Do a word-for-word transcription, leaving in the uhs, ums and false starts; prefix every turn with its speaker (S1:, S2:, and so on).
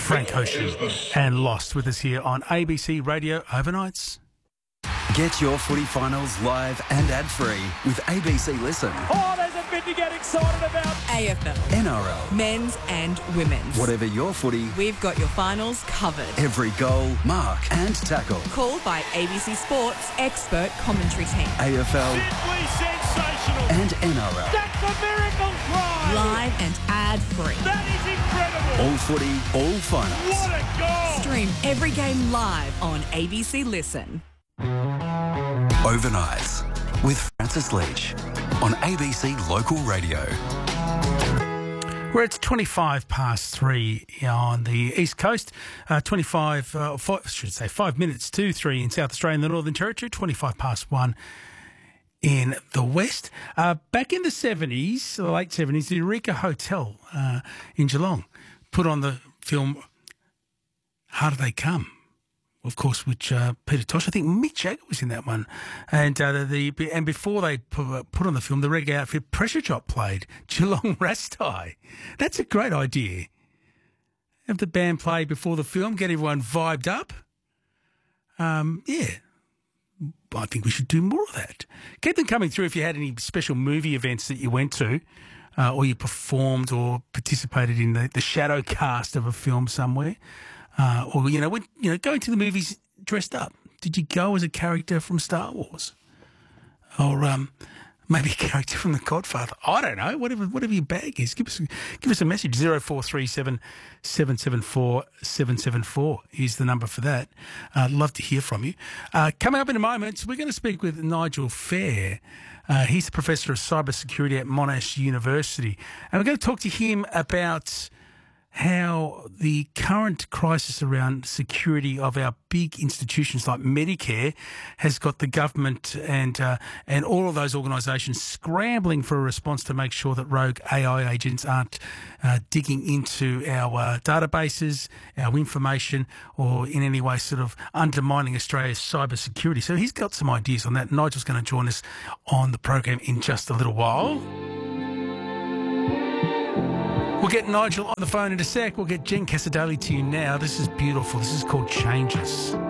S1: Frank Ocean and Lost with us here on A B C Radio Overnights.
S2: Get your footy finals live and ad-free with A B C Listen.
S3: Oh, there's a bit to get excited about.
S4: A F L.
S2: N R L.
S4: Men's and women's.
S2: Whatever your footy,
S4: We've got your finals covered.
S2: every goal, mark and tackle.
S4: Called by A B C Sports expert commentary team.
S2: A F L
S3: Simply sensational.
S2: and N R L.
S3: That's a miracle try.
S4: Live and ad-free.
S3: That is incredible.
S2: All footy, all finals.
S3: What a goal.
S4: Stream every game live on A B C Listen.
S2: Overnights with Francis Leach on A B C Local Radio.
S1: Where it's twenty-five past three on the East Coast, uh, twenty-five, uh, five, I should say five minutes to three in South Australia and the Northern Territory, twenty-five past one in the West. Uh, back in the seventies, the late seventies, the Eureka Hotel uh, in Geelong put on the film How Do They Come? Of course, which uh, Peter Tosh, I think Mick Jagger was in that one, and uh, the and before they put, put on the film, the reggae outfit Pressure Chop played Geelong Rastai. That's a great idea. Have the band play before the film, get everyone vibed up. Um, yeah, I think we should do more of that. Keep them coming through if you had any special movie events that you went to, uh, or you performed or participated in the, the shadow cast of a film somewhere. Uh, or, you know, when, you know, going to the movies dressed up. Did you go as a character from Star Wars? Or um, maybe a character from The Godfather? I don't know. Whatever whatever your bag is. Give us, give us a message. zero four three seven, seven seven four, seven seven four is the number for that. I'd uh, love to hear from you. Uh, coming up in a moment, we're going to speak with Nigel Fair. Uh, he's a professor of cybersecurity at Monash University. And we're going to talk to him about how the current crisis around security of our big institutions like Medicare has got the government and uh, and all of those organisations scrambling for a response to make sure that rogue A I agents aren't uh, digging into our uh, databases, our information, or in any way sort of undermining Australia's cyber security. So he's got some ideas on that. Nigel's going to join us on the program in just a little while. We'll get Nigel on the phone in a sec. We'll get Jen Casadali to you now. This is beautiful. This is called Changes.